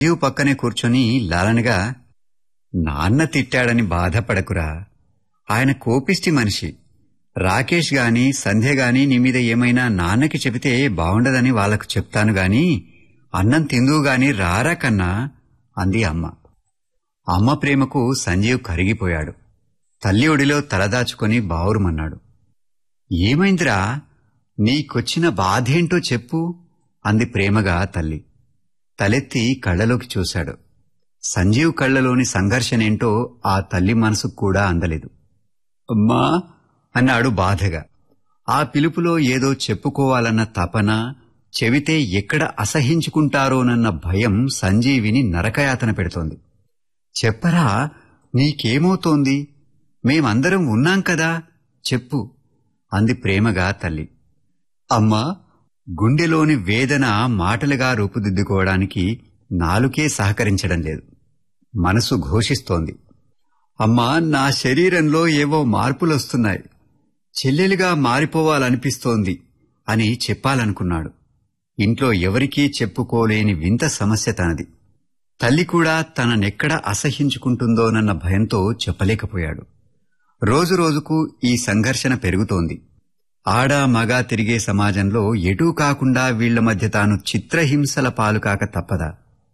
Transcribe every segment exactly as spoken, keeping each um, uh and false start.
జీవు పక్కనే కూర్చొని లాలనగా, నాన్న తిట్టాడని బాధపడకురా, ఆయన కోపిష్టి మనిషి. రాకేష్ గాని సంధ్య గాని నీ మీద ఏమైనా నాన్నకి చెబితే బావుండదని వాళ్లకు చెప్తాను గాని అన్నం తిందువు గాని రారా కన్నా అంది అమ్మ. అమ్మ ప్రేమకు సంజీవ్ కరిగిపోయాడు. తల్లి ఒడిలో తలదాచుకొని బావురుమన్నాడు. ఏమైందిరా, నీకొచ్చిన బాధేంటో చెప్పు అంది ప్రేమగా తల్లి. తలెత్తి కళ్లలోకి చూశాడు. సంజీవ్ కళ్లలోని సంఘర్షణేంటో ఆ తల్లి మనసుకు కూడా అందలేదు. అమ్మా అన్నాడు బాధగా. ఆ పిలుపులో ఏదో చెప్పుకోవాలన్న తపన, చెవితే ఎక్కడ అసహించుకుంటారోనన్న భయం సంజీవిని నరకయాతన పెడుతోంది. చెప్పరా, నీకేమవుతోంది? మేమందరం ఉన్నాం కదా, చెప్పు అంది ప్రేమగా తల్లి. అమ్మా, గుండెలోని వేదన మాటలుగా రూపుదిద్దుకోవడానికి నాలుకే సహకరించడం లేదు. మనసు ఘోషిస్తోంది. అమ్మా, నా శరీరంలో ఏవో మార్పులొస్తున్నాయి, చెల్లెలిగా మారిపోవాలనిపిస్తోంది అని చెప్పాలనుకున్నాడు. ఇంట్లో ఎవరికీ చెప్పుకోలేని వింత సమస్య తనది. తల్లి కూడా తననెక్కడ అసహ్యించుకుంటుందోనన్న భయంతో చెప్పలేకపోయాడు. రోజురోజుకు ఈ సంఘర్షణ పెరుగుతోంది. ఆడా మగా తిరిగే సమాజంలో ఎటూ కాకుండా వీళ్ల మధ్య తాను చిత్రహింసల పాలుకాక తప్పదా?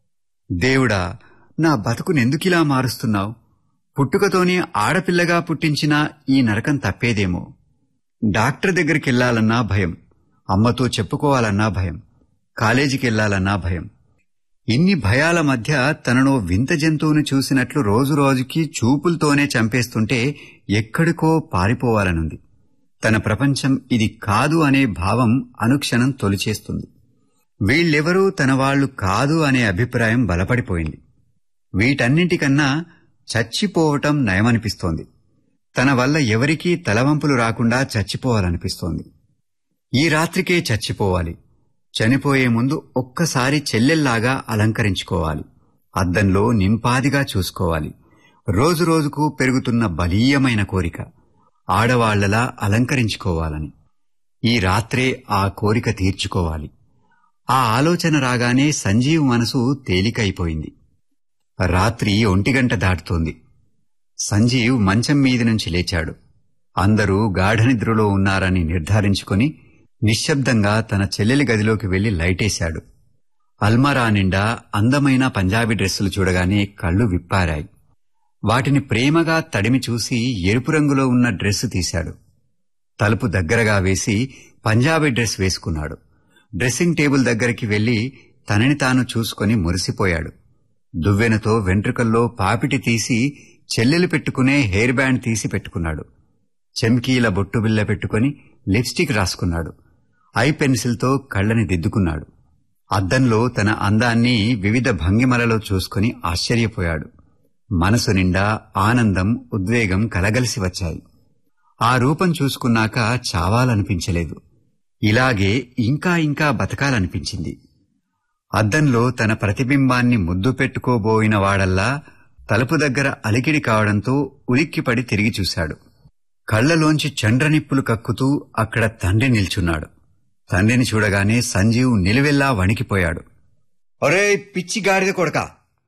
దేవుడా, నా బతుకునెందుకిలా మారుస్తున్నావు? పుట్టుకతోనే ఆడపిల్లగా పుట్టించినా ఈ నరకం తప్పేదేమో. డాక్టర్ దగ్గరికెళ్లాలన్నా భయం, అమ్మతో చెప్పుకోవాలన్నా భయం, కాలేజీకెళ్లాలన్నా భయం. ఇన్ని భయాల మధ్య తనను వింత జంతువుని చూసినట్లు రోజురోజుకి చూపులతోనే చంపేస్తుంటే ఎక్కడికో పారిపోవాలనుంది. తన ప్రపంచం ఇది కాదు అనే భావం అనుక్షణం తొలిచేస్తుంది. వీళ్ళెవరూ తన వాళ్లు కాదు అనే అభిప్రాయం బలపడిపోయింది. వీటన్నింటికన్నా చచ్చిపోవటం నయమనిపిస్తోంది. తన వల్ల ఎవరికీ తలవంపులు రాకుండా చచ్చిపోవాలనిపిస్తోంది. ఈ రాత్రికే చచ్చిపోవాలి. చనిపోయే ముందు ఒక్కసారి చెల్లెల్లాగా అలంకరించుకోవాలి. అద్దంలో నింపాదిగా చూసుకోవాలి. రోజురోజుకు పెరుగుతున్న బలీయమైన కోరిక, ఆడవాళ్లలా అలంకరించుకోవాలని. ఈ రాత్రే ఆ కోరిక తీర్చుకోవాలి. ఆ ఆలోచన రాగానే సంజీవ్ మనసు తేలికైపోయింది. రాత్రి ఒంటిగంట దాటుతోంది. సంజీవ్ మంచం మీది నుంచి లేచాడు. అందరూ గాఢనిద్రలో ఉన్నారని నిర్ధారించుకొని నిశ్శబ్దంగా తన చెల్లెలి గదిలోకి వెళ్లి లైటేశాడు. అల్మారా నిండా అందమైన పంజాబీ డ్రెస్సులు చూడగానే కళ్ళు విప్పారాయి. వాటిని ప్రేమగా తడిమి చూసి ఎరుపు రంగులో ఉన్న డ్రెస్సు తీశాడు. తలుపు దగ్గరగా వేసి పంజాబీ డ్రెస్ వేసుకున్నాడు. డ్రెస్సింగ్ టేబుల్ దగ్గరికి వెళ్లి తనని తాను చూసుకొని మురిసిపోయాడు. దువ్వెనతో వెంట్రుకల్లో పాపిటి తీసి చెల్లెలు పెట్టుకునే హెయిర్ బ్యాండ్ తీసి పెట్టుకున్నాడు. చెమ్కీల బొట్టుబిల్ల పెట్టుకుని లిప్స్టిక్ రాసుకున్నాడు. ఐ పెన్సిల్తో కళ్లని దిద్దుకున్నాడు. అద్దంలో తన అందాన్ని వివిధ భంగిమలలో చూసుకుని ఆశ్చర్యపోయాడు. మనసు నిండా ఆనందం, ఉద్వేగం కలగలిసి వచ్చాయి. ఆ రూపం చూసుకున్నాక చావాలనిపించలేదు. ఇలాగే ఇంకా ఇంకా బతకాలనిపించింది. అద్దంలో తన ప్రతిబింబాన్ని ముద్దు పెట్టుకోబోయిన వాడల్లా తలుపు దగ్గర అలికిడి కావడంతో ఉలిక్కిపడి తిరిగి చూశాడు. కళ్లలోంచి చండ్రనిప్పులు కక్కుతూ అక్కడ తండ్రి నిల్చున్నాడు. తండ్రిని చూడగానే సంజీవ్ నిలువెల్లా వణికిపోయాడు. ఒరే పిచ్చి గాడిద కొడకా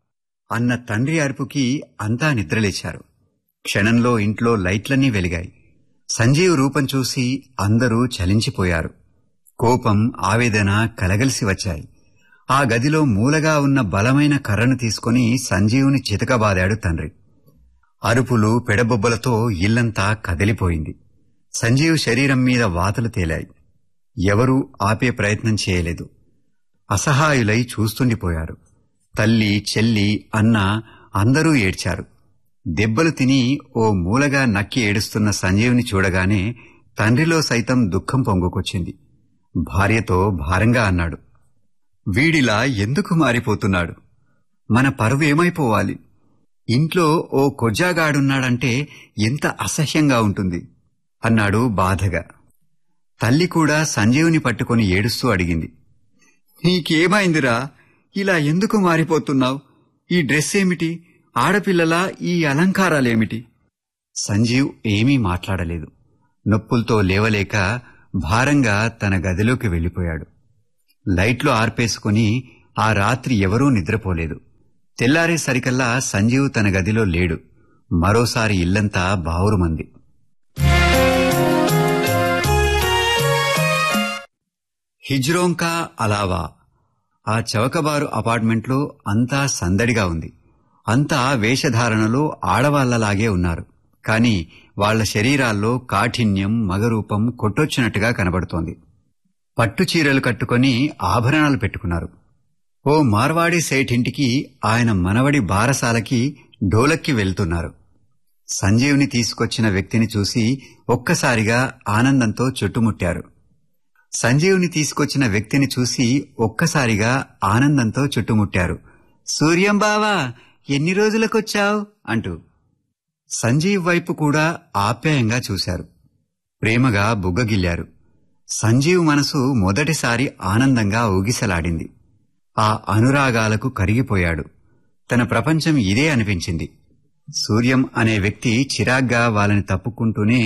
అన్న తండ్రి అరుపుకి అంతా నిద్రలేచారు. క్షణంలో ఇంట్లో లైట్లన్నీ వెలిగాయి. సంజీవ్ రూపం చూసి అందరూ చలించిపోయారు. కోపం, ఆవేదన కలగలిసి వచ్చాయి. ఆ గదిలో మూలగా ఉన్న బలమైన కర్రను తీసుకుని సంజీవుని చితకబాదాడు తండ్రి. అరుపులు, పెడబొబ్బలతో ఇల్లంతా కదిలిపోయింది. సంజీవ్ శరీరం మీద వాతలు తేలాయి. ఎవరూ ఆపే ప్రయత్నం చేయలేదు. అసహాయులై చూస్తుండిపోయారు. తల్లి, చెల్లి, అన్న అందరూ ఏడ్చారు. దెబ్బలు తిని ఓ మూలగా నక్కి ఏడుస్తున్న సంజీవ్ని చూడగానే తండ్రిలో సైతం దుఃఖం పొంగుకొచ్చింది. భార్యతో భారంగా అన్నాడు, వీడిలా ఎందుకు మారిపోతున్నాడు? మన పరువు ఏమైపోవాలి? ఇంట్లో ఓ కొజ్జాగాడున్నాడంటే ఎంత అసహ్యంగా ఉంటుంది అన్నాడు బాధగా. తల్లి కూడా సంజీవుని పట్టుకొని ఏడుస్తూ అడిగింది, నీకేమైందిరా? ఇలా ఎందుకు మారిపోతున్నావు? ఈ డ్రెస్ ఏమిటి? ఆడపిల్లలా ఈ అలంకారాలేమిటి? సంజీవ్ ఏమీ మాట్లాడలేదు. నొప్పులతో లేవలేక భారంగా తన గదిలోకి వెళ్లిపోయాడు. లైట్లు ఆర్పేసుకుని ఆ రాత్రి ఎవరూ నిద్రపోలేదు. తెల్లారేసరికల్లా సంజీవ్ తన గదిలో లేడు. మరోసారి ఇల్లంతా బావురుమంది. హిజ్రోంకా అలావా ఆ చౌకబారు అపార్ట్మెంట్లో అంతా సందడిగా ఉంది. అంతా వేషధారణలో ఆడవాళ్లలాగే ఉన్నారు. కాని వాళ్ల శరీరాల్లో కాఠిన్యం, మగరూపం కొట్టొచ్చినట్టుగా కనబడుతోంది. పట్టుచీరలు కట్టుకుని ఆభరణాలు పెట్టుకున్నారు. ఓ మార్వాడి సేఠింటికి ఆయన మనవడి బారసాలకి ఢోలక్కి వెళ్తున్నారు. సంజీవ్ని తీసుకొచ్చిన వ్యక్తిని చూసి ఒక్కసారిగా ఆనందంతో చుట్టుముట్టారు. సంజీవ్ని తీసుకొచ్చిన వ్యక్తిని చూసి ఒక్కసారిగా ఆనందంతో చుట్టుముట్టారు. సూర్యం బావా, ఎన్ని రోజులకొచ్చావు అంటూ. సంజీవ్ వైపు కూడా ఆప్యాయంగా చూశారు. ప్రేమగా బుగ్గగిల్లారు. సంజీవ్ మనసు మొదటిసారి ఆనందంగా ఊగిసలాడింది. ఆ అనురాగాలకు కరిగిపోయాడు. తన ప్రపంచం ఇదే అనిపించింది. సూర్యం అనే వ్యక్తి చిరాగ్గా వాళ్ళని తప్పుకుంటూనే,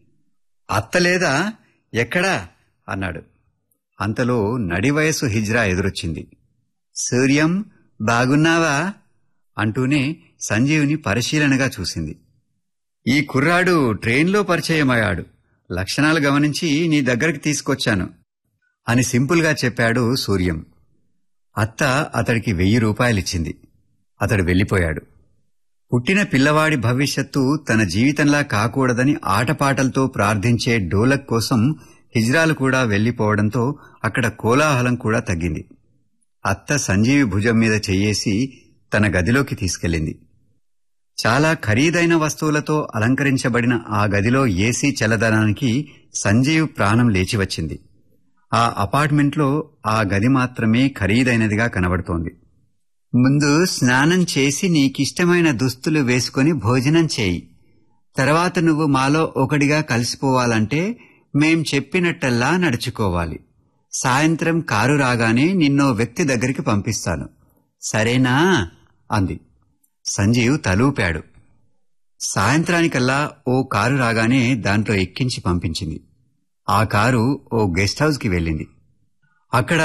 అత్తలేదా, ఎక్కడా అన్నాడు. అంతలో నడివయసు హిజ్రా ఎదురొచ్చింది. సూర్యం, బాగున్నావా అంటూనే సంజీవ్ని పరిశీలనగా చూసింది. ఈ కుర్రాడు ట్రైన్లో పరిచయమయ్యాడు. లక్షణాలు గమనించి నీ దగ్గరికి తీసుకొచ్చాను అని సింపుల్గా చెప్పాడు సూర్యం. అత్త అతడికి వెయ్యి రూపాయలిచ్చింది. అతడు వెళ్లిపోయాడు. పుట్టిన పిల్లవాడి భవిష్యత్తు తన జీవితంలా కాకూడదని ఆటపాటలతో ప్రార్థించే డోలక్ కోసం హిజ్రాలు కూడా వెళ్లిపోవడంతో అక్కడ కోలాహలం కూడా తగ్గింది. అత్త సంజీవి భుజం మీద చెయ్యేసి తన గదిలోకి తీసుకెళ్లింది. చాలా ఖరీదైన వస్తువులతో అలంకరించబడిన ఆ గదిలో ఏసీ చల్లదనానికి సంజీవ్ ప్రాణం లేచివచ్చింది. ఆ అపార్ట్మెంట్లో ఆ గది మాత్రమే ఖరీదైనదిగా కనబడుతోంది. ముందు స్నానం చేసి నీకిష్టమైన దుస్తులు వేసుకుని భోజనం చేయి. తర్వాత నువ్వు మాలో ఒకడిగా కలిసిపోవాలంటే మేం చెప్పినట్టల్లా నడుచుకోవాలి. సాయంత్రం కారు రాగానే నిన్నో వ్యక్తి దగ్గరికి పంపిస్తాను, సరేనా అంది. సంజీవ్ తలూపాడు. సాయంత్రానికల్లా ఓ కారు రాగానే దాంట్లో ఎక్కించి పంపించింది. ఆ కారు ఓ గెస్ట్ హౌస్ కి వెళ్ళింది. అక్కడ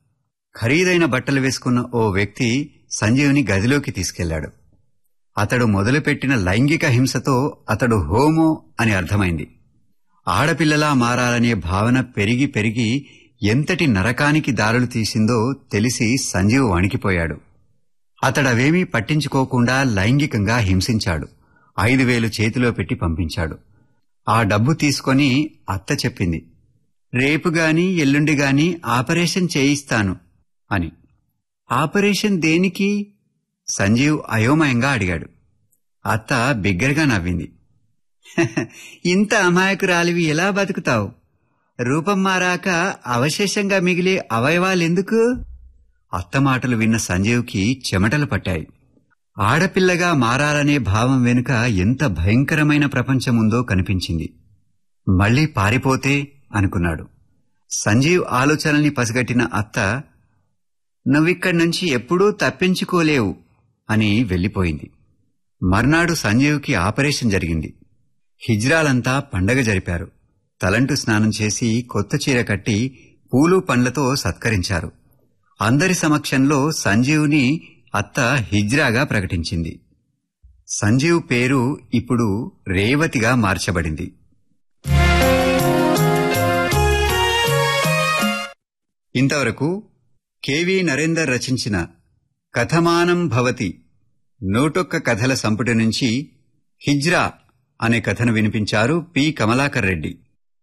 ఖరీదైన బట్టలు వేసుకున్న ఓ వ్యక్తి సంజీవ్ని గదిలోకి తీసుకెళ్లాడు. అతడు మొదలుపెట్టిన లైంగిక హింసతో అతడు హోమో అని అర్థమైంది. ఆడపిల్లలా మారాలనే భావన పెరిగి పెరిగి ఎంతటి నరకానికి దారులు తీసిందో తెలిసి సంజీవ్ వణికిపోయాడు. అతడవేమీ పట్టించుకోకుండా లైంగికంగా హింసించాడు. ఐదు వేలు చేతిలో పెట్టి పంపించాడు. ఆ డబ్బు తీసుకొని అత్త చెప్పింది, రేపుగాని ఎల్లుండిగాని ఆపరేషన్ చేయిస్తాను అని. ఆపరేషన్ దేనికి? సంజీవ్ అయోమయంగా అడిగాడు. అత్త బిగ్గరగా నవ్వింది. ఇంత అమాయకురాలివి ఎలా బతుకుతావు? రూపం మారాక అవశేషంగా మిగిలే అవయవాలెందుకు? అత్త మాటలు విన్న సంజీవ్కి చెమటలు పట్టాయి. ఆడపిల్లగా మారాలనే భావం వెనుక ఎంత భయంకరమైన ప్రపంచముందో కనిపించింది. మళ్లీ పారిపోతే అనుకున్నాడు. సంజీవ్ ఆలోచనల్ని పసిగట్టిన అత్త, నువ్విక్కడి నుంచి ఎప్పుడూ తప్పించుకోలేవు అని వెళ్లిపోయింది. మర్నాడు సంజీవ్కి ఆపరేషన్ జరిగింది. హిజ్రాలంతా పండగ జరిపారు. తలంటు స్నానం చేసి కొత్త చీర కట్టి పూలు పండ్లతో సత్కరించారు. అందరి సమక్షంలో సంజీవ్ని అత్త హిజ్రాగా ప్రకటించింది. సంజీవ్ పేరు ఇప్పుడు రేవతిగా మార్చబడింది. ఇంతవరకు కెవి నరేందర్ రచించిన కథమానం భవతి నూటొక్క కథల సంపుటి నుంచి హిజ్రా అనే కథను వినిపించారు పి కమలాకర్ రెడ్డి.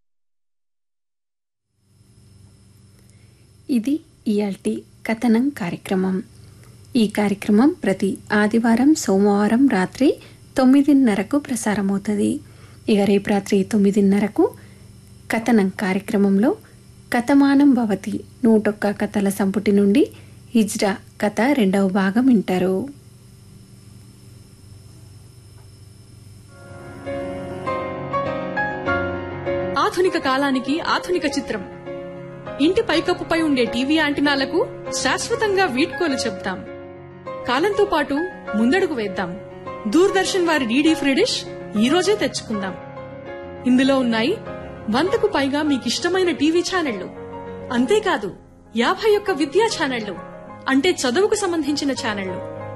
ఇది ఇయాల్టి కథనం కార్యక్రమం. ఈ కార్యక్రమం ప్రతి ఆదివారం, సోమవారం రాత్రి తొమ్మిదిన్నరకు ప్రసారమవుతుంది. ఇక రేపు రాత్రి తొమ్మిదిన్నరకు కథనం కార్యక్రమంలో కథమానం భవతి నూటొక్క కథల సంపుటి నుండి హిజ్రా కథ రెండవ భాగం వింటారు. ఆధునిక కాలానికి ఆధునిక చిత్రం. ఇంటి పైకప్పుపై ఉండే టీవీ యాంటినాలకు శాశ్వతంగా వీడ్కోలు చెప్తాం. కాలంతో పాటు ముందడుగు వేద్దాం. దూరదర్శన్ వారి డీడీ ఫ్రీ డిష్ ఈ రోజే తెచ్చుకుందాం. ఇందులో ఉన్నాయి వందకు పైగా మీకిష్టమైన టీవీ ఛానళ్లు. అంతేకాదు యాభై ఒక్క విద్యా ఛానళ్లు, అంటే చదువుకు సంబంధించిన ఛానళ్లు.